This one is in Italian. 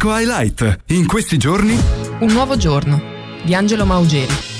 Fresco Highlight. In questi giorni Un nuovo giorno di Angelo Maugeri.